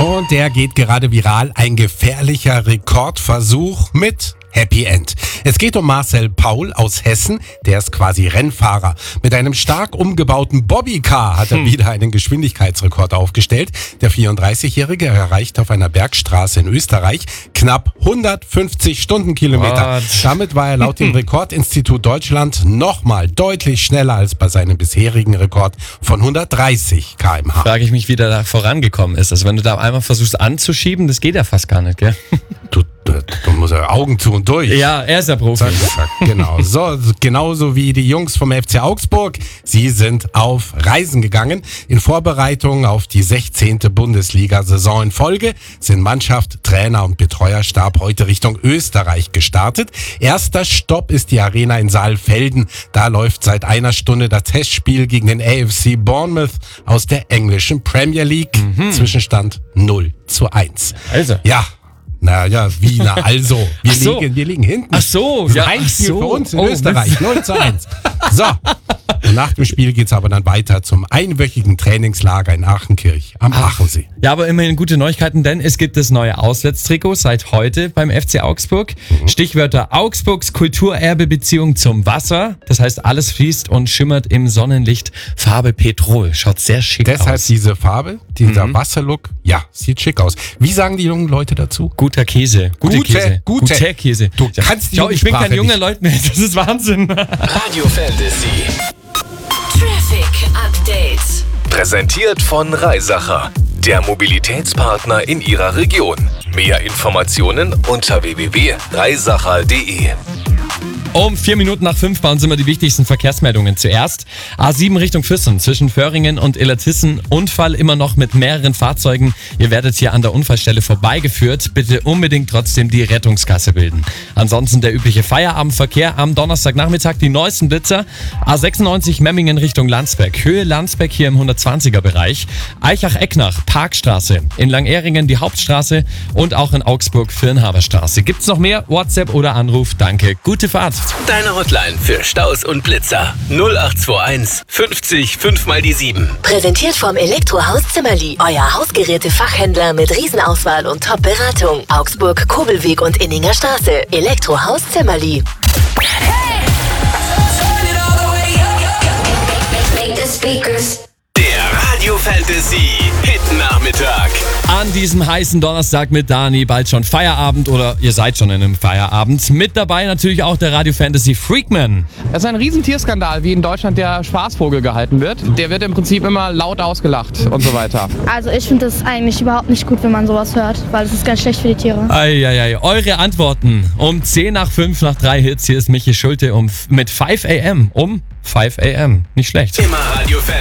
Und der geht gerade viral. Ein gefährlicher Rekordversuch mit Happy End. Es geht um Marcel Paul aus Hessen. Der ist quasi Rennfahrer. Mit einem stark umgebauten Bobbycar hat er wieder einen Geschwindigkeitsrekord aufgestellt. Der 34-Jährige erreicht auf einer Bergstraße in Österreich knapp 150 Stundenkilometer. Damit war er laut dem Rekordinstitut Deutschland nochmal deutlich schneller als bei seinem bisherigen Rekord von 130 km/h. Frage ich mich, wie der da vorangekommen ist. Also wenn du da einmal versuchst anzuschieben, das geht ja fast gar nicht, gell? Du musst ja Augen zu und durch. Ja, er ist der Profi. Zack, genau. So, genauso wie die Jungs vom FC Augsburg. Sie sind auf Reisen gegangen. In Vorbereitung auf die 16. Bundesliga-Saison in Folge sind Mannschaft, Trainer und Betreuerstab heute Richtung Österreich gestartet. Erster Stopp ist die Arena in Saalfelden. Da läuft seit einer Stunde das Testspiel gegen den AFC Bournemouth aus der englischen Premier League. Zwischenstand 0:1. Also. Ja. Naja, wie, also. Wir liegen hinten. Ach so, ja. Ein Spiel für uns in Österreich. 0:1. So. Und nach dem Spiel geht's aber dann weiter zum einwöchigen Trainingslager in Achenkirch am Achensee. Ja, aber immerhin gute Neuigkeiten, denn es gibt das neue Auswärtstrikot seit heute beim FC Augsburg. Stichwörter: Augsburgs Kulturerbe-Beziehung zum Wasser. Das heißt, alles fließt und schimmert im Sonnenlicht. Farbe Petrol. Schaut sehr schick aus. Deshalb diese Farbe, dieser Wasserlook. Ja, sieht schick aus. Wie sagen die jungen Leute dazu? Guter Käse. Gute Käse. Du kannst die ich bin kein junger Leut mehr. Das ist Wahnsinn. Radio Fantasy. Traffic Update. Präsentiert von Reisacher, der Mobilitätspartner in Ihrer Region. Mehr Informationen unter www.reisacher.de. Um 5:04 bei uns immer die wichtigsten Verkehrsmeldungen. Zuerst A7 Richtung Füssen zwischen Föhringen und Illertissen. Unfall immer noch mit mehreren Fahrzeugen. Ihr werdet hier an der Unfallstelle vorbeigeführt. Bitte unbedingt trotzdem die Rettungskasse bilden. Ansonsten der übliche Feierabendverkehr am Donnerstagnachmittag. Die neuesten Blitzer. A96 Memmingen Richtung Landsberg. Höhe Landsberg hier im 120er Bereich. Eichach-Ecknach Parkstraße. In Langeringen die Hauptstraße und auch in Augsburg Firnhaberstraße. Gibt's noch mehr? WhatsApp oder Anruf? Danke. Gute Fahrt. Deine Hotline für Staus und Blitzer 0821 50 5 mal die 7. Präsentiert vom Elektrohaus Zimmerli. Euer Hausgeräte-Fachhändler mit Riesenauswahl und Top-Beratung. Augsburg, Kobelweg und Inninger Straße. Elektrohaus Zimmerli. Der Radio Fantasy Hit-Nachmittag. An diesem heißen Donnerstag mit Dani, bald schon Feierabend oder ihr seid schon in einem Feierabend. Mit dabei natürlich auch der Radio Fantasy Freakman. Das ist ein Riesentierskandal, wie in Deutschland der Spaßvogel gehalten wird. Der wird im Prinzip immer laut ausgelacht und so weiter. Also ich finde das eigentlich überhaupt nicht gut, wenn man sowas hört, weil es ist ganz schlecht für die Tiere. Eieiei, eure Antworten um 5:10 nach 3 Hits. Hier ist Michi Schulte mit 5 AM. Um 5 AM. Nicht schlecht. Immer Radio Fantasy.